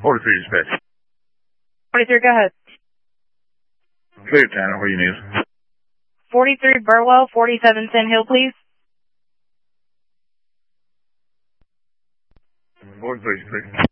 43 dispatch. 43, go ahead. Clear, Tanner. What do you need? 43 Burwell, 47 Sand Hill, please. 43, clear.